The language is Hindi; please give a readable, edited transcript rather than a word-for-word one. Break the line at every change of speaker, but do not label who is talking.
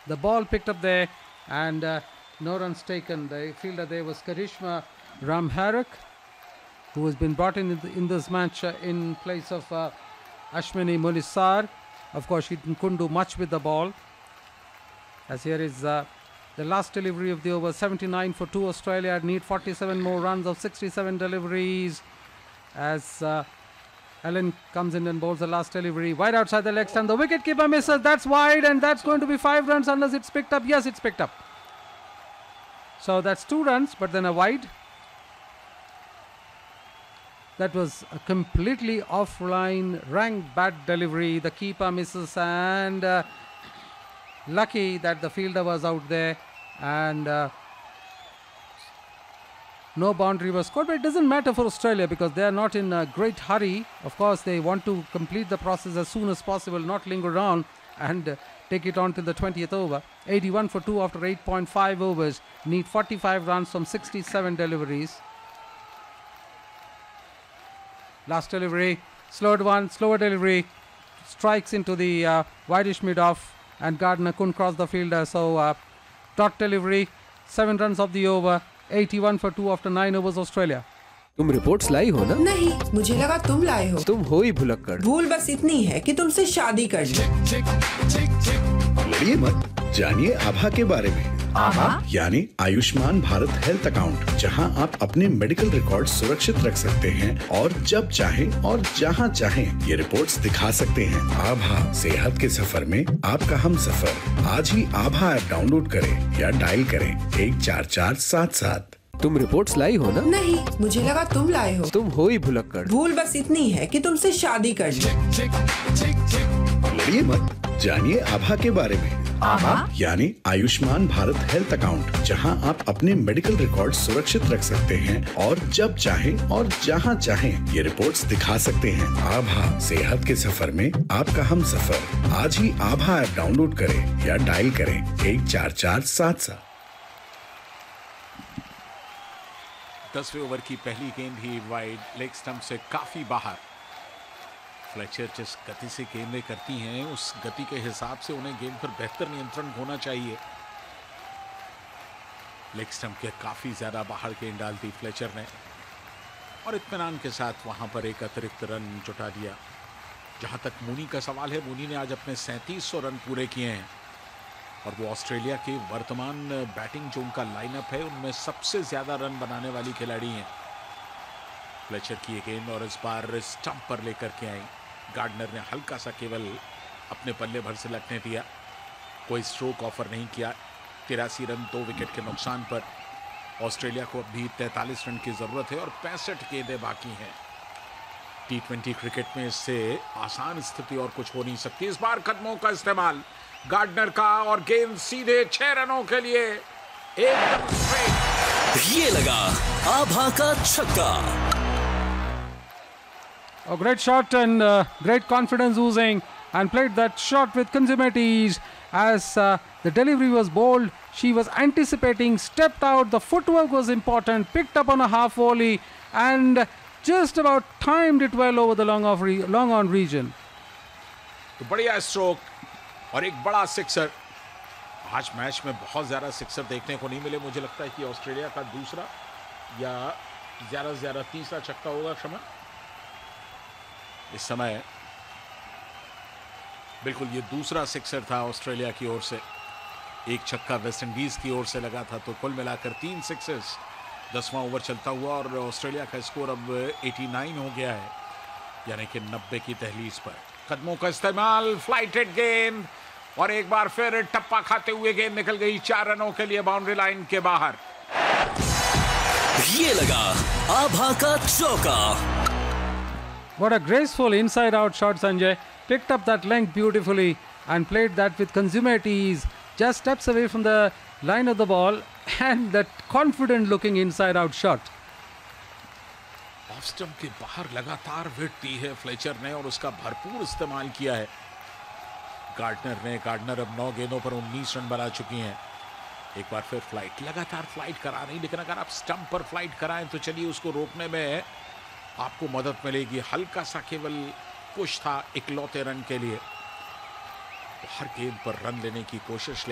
The ball picked up there, and no runs taken. The fielder there was Karishma Ramharak, who has been brought in this match in place of Ashwini Mulisar. Of course, she couldn't do much with the ball. As here is the last delivery of the over, 79 for 2 Australia. Need 47 more runs of 67 deliveries. As Ellen comes in and bowls the last delivery. Wide outside the leg stump. The wicketkeeper misses. That's wide, and that's going to be 5 runs unless it's picked up. Yes, it's picked up. So that's 2 runs, but then a wide. That was a completely offline, rank bad delivery. The keeper misses, and lucky that the fielder was out there, and no boundary was scored. But it doesn't matter for Australia because they are not in a great hurry. Of course, they want to complete the process as soon as possible, not linger on and take it on till the 20th over. 81 for 2 after 8.5 overs. Need 45 runs from 67 deliveries. Last delivery, slower delivery, strikes into the wideish mid-off, and Gardner couldn't cross the fielder. So dot delivery, 7 runs of the over, 81 for 2 after 9 overs Australia.
तुम रिपोर्ट्स लाई हो ना?
नहीं, मुझे लगा तुम लाए हो।
तुम हो ही भुलक्कड़।
भूल बस इतनी है कि तुमसे शादी कर ली।
लड़िए मत, जानिए आभा के बारे में।
आभा
यानी आयुष्मान भारत हेल्थ अकाउंट, जहां आप अपने मेडिकल रिकॉर्ड सुरक्षित रख सकते हैं और जब चाहें और जहां चाहें ये रिपोर्ट्स दिखा सकते हैं। आभा, सेहत के सफर में आपका हम सफर। आज ही आभा ऐप डाउनलोड करें या डायल करें 14477।
तुम रिपोर्ट्स लाई हो ना?
नहीं, मुझे लगा तुम लाए हो।
तुम हो ही भुलक्कड़।
भूल बस इतनी है कि तुमसे शादी कर ली।
लड़िए मत, जानिए आभा के बारे में।
आभा
यानी आयुष्मान भारत हेल्थ अकाउंट, जहां आप अपने मेडिकल रिकॉर्ड सुरक्षित रख सकते हैं और जब चाहें और जहां चाहें ये रिपोर्ट्स दिखा सकते हैं। आभा, सेहत के सफर में आपका हम सफर। आज ही आभा ऐप डाउनलोड करें या डायल करें 14477।
10वें ओवर की पहली गेंद ही वाइड लेग स्टंप से काफी बाहर। फ्लेचर जिस गति से गेंदें करती हैं, उस गति के हिसाब से उन्हें गेंद पर बेहतर नियंत्रण होना चाहिए। लेग स्टंप के काफी ज्यादा बाहर गेंद डाल दी फ्लेचर ने, और इत्मीनान के साथ वहां पर एक अतिरिक्त रन जुटा दिया। जहां तक मूनी का सवाल है, मूनी ने आज अपने 3700 रन पूरे किए हैं, और वो ऑस्ट्रेलिया के वर्तमान बैटिंग जो उनका लाइनअप है उनमें सबसे ज्यादा रन बनाने वाली खिलाड़ी हैं। फ्लेचर की ये गेंद और इस बार स्टंप पर लेकर के आई। गार्डनर ने हल्का सा केवल अपने पल्ले भर से लगने दिया, कोई स्ट्रोक ऑफर नहीं किया। 83 रन 2 विकेट के नुकसान पर ऑस्ट्रेलिया को अभी 43 रन की जरूरत है और 65 गेंदें बाकी हैं। T20 क्रिकेट में इससे आसान स्थिति और कुछ हो नहीं सकती। इस बार कदमों का इस्तेमाल गार्डनर का, और गेंद सीधे 6 रनों के लिए एकदम स्ट्रेट।
ये लगा आभा का छक्का।
A great shot and great confidence oozing, and played that shot with consummate ease. As the delivery was bold, she was anticipating, stepped out, the footwork was important, picked up on a half volley, and just about timed it well over the long on region.
तो बढ़िया स्ट्रोक और एक बड़ा सिक्सर। आज मैच में बहुत ज़्यादा सिक्सर देखने को नहीं मिले। मुझे लगता है कि ऑस्ट्रेलिया का दूसरा या ज़्यादा से ज़्यादा तीसरा छक्का होगा। क्षमा, इस समय बिल्कुल ये दूसरा सिक्सर था ऑस्ट्रेलिया की ओर से। एक छक्का वेस्ट इंडीज की ओर से लगा था, तो कुल मिलाकर 3 सिक्सेस। 10वां ओवर चलता हुआ और ऑस्ट्रेलिया का स्कोर अब 89 हो गया है, यानी कि 90 की दहलीज पर। कदमों का इस्तेमाल, फ्लाइटेड गेंद, और एक बार फिर टप्पा खाते हुए गेंद निकल गई 4 रनों के लिए बाउंड्री लाइन के बाहर।
ये लगा आभा का चौका।
What a graceful inside-out shot, Sanjay. Picked up that length beautifully and played that with consummate ease. Just steps away from the line of the ball, and that confident-looking inside-out shot.
Off stump के बाहर लगातार विकेट दी है फ्लेचर ने, और उसका भरपूर इस्तेमाल किया है गार्डनर अब 9 गेंदों पर 19 रन बना चुकी हैं। एक बार फिर फ्लाइट, लगातार फ्लाइट करा रही, लेकिन अगर आप स्टंप पर फ्लाइट कराएं तो चलिए उसको रोकने में आपको मदद मिलेगी। हल्का सा केवल पुश था इकलौते रन के लिए। हर गेंद पर रन लेने की कोशिश